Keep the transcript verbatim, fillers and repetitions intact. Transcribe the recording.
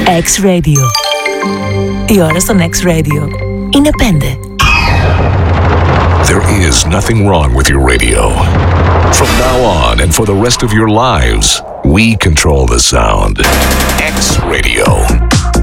X-Radio. Η ώρα στον X-Radio είναι πέντε. There is nothing wrong with your radio. From now on and for the rest of your lives, we control the sound. X-Radio.